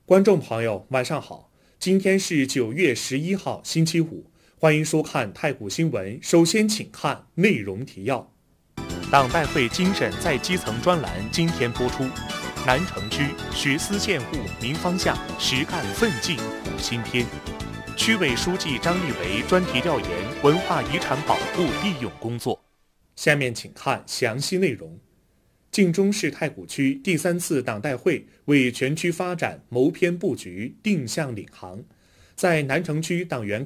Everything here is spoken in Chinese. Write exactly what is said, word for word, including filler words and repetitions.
观众朋友，晚上好！今天是九月十一号，星期五，欢迎收看太谷新闻。首先，请看内容提要。党代会精神在基层专栏今天播出。南城区学思践护明方向，实干奋进谱新篇。区委书记张立维专题调研文化遗产保护利用工作。下面请看详细内容。晋中市太谷区第三次党代会为全区发展谋篇布局、定向领航，在南城区党员